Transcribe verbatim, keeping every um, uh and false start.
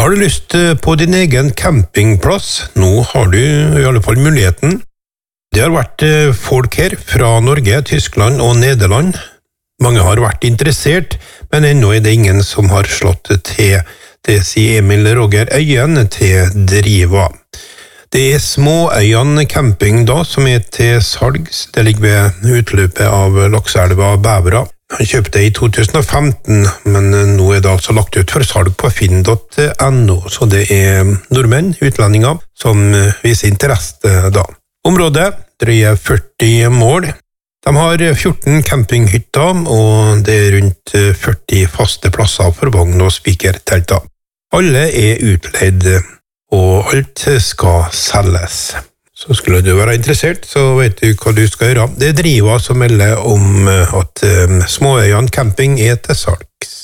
Har du lyst på din egen campingplass? Nå har du i alle fall muligheten. Det har vært folk her fra Norge, Tyskland og Nederland. Mange har vært interessert, men ennå er det ingen som har slått til. Det sier Emil Roger Øyen til Driva. Det er Småøyene camping da, som er til salgs. Det ligger ved utløpet av Lakselva Bævra. Han kjøpte det i to tusen og femten, men nå er det altså lagt ut for salg på finn punktum no, så det er nordmenn, utlendinger, som viser interesse da. Området drøye førti mål. De har fjorten campinghytter, og det er rundt førti faste plasser for vogn og spikertelter. Alle er utleid, og alt skal selges. Så skulle du være interessert, så vet du hva du skal gjøre. Det er Driva som melder om at Småøyene camping er til salgs.